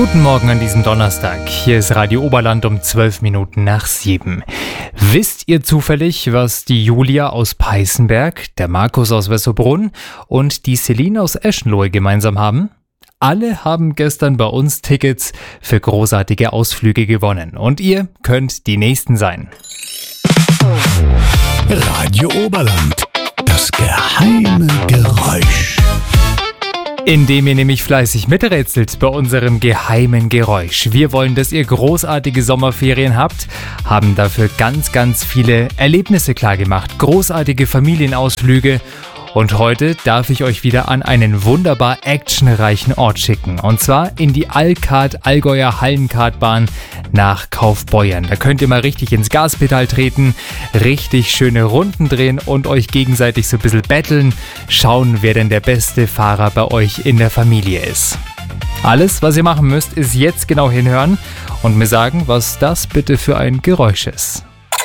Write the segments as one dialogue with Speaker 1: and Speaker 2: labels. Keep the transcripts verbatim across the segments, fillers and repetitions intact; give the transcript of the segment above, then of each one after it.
Speaker 1: Guten Morgen an diesem Donnerstag. Hier ist Radio Oberland um zwölf Minuten nach sieben. Wisst ihr zufällig, was die Julia aus Peißenberg, der Markus aus Wessobrunn und die Celine aus Eschenlohe gemeinsam haben? Alle haben gestern bei uns Tickets für großartige Ausflüge gewonnen. Und ihr könnt die Nächsten sein.
Speaker 2: Radio Oberland. Das geheime Geräusch.
Speaker 1: Indem ihr nämlich fleißig miträtselt bei unserem geheimen Geräusch. Wir wollen, dass ihr großartige Sommerferien habt, haben dafür ganz, ganz viele Erlebnisse klargemacht, großartige Familienausflüge. Und heute darf ich euch wieder an einen wunderbar actionreichen Ort schicken. Und zwar in die Alkart Allgäuer Hallenkartbahn nach Kaufbeuern. Da könnt ihr mal richtig ins Gaspedal treten, richtig schöne Runden drehen und euch gegenseitig so ein bisschen betteln. Schauen, wer denn der beste Fahrer bei euch in der Familie ist. Alles, was ihr machen müsst, ist jetzt genau hinhören und mir sagen, was das bitte für ein Geräusch ist.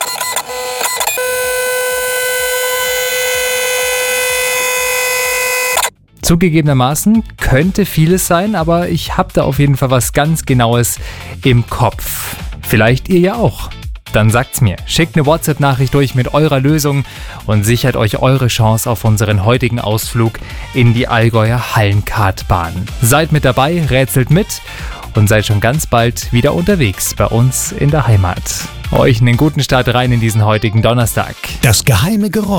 Speaker 1: Zugegebenermaßen könnte vieles sein, aber ich habe da auf jeden Fall was ganz Genaues im Kopf. Vielleicht ihr ja auch. Dann sagt's mir. Schickt eine WhatsApp-Nachricht durch mit eurer Lösung und sichert euch eure Chance auf unseren heutigen Ausflug in die Allgäuer Hallenkartbahn. Seid mit dabei, rätselt mit und seid schon ganz bald wieder unterwegs bei uns in der Heimat. Euch einen guten Start rein in diesen heutigen Donnerstag.
Speaker 2: Das geheime Geräusch.